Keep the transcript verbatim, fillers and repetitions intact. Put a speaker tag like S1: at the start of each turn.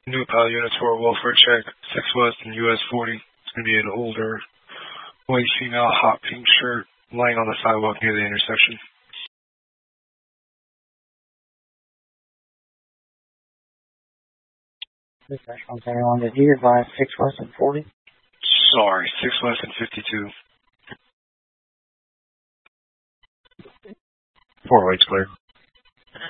S1: New Pal units for a welfare check. six West and U S forty. It's going to be an older white female, hot pink shirt, lying on the sidewalk near the intersection.
S2: Did you advise six West and forty?
S1: Sorry, six West and fifty-two. Four lights clear.